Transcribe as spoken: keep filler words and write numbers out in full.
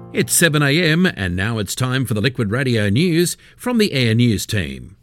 It's seven a m and now it's time for the Liquid Radio News from the Air News team.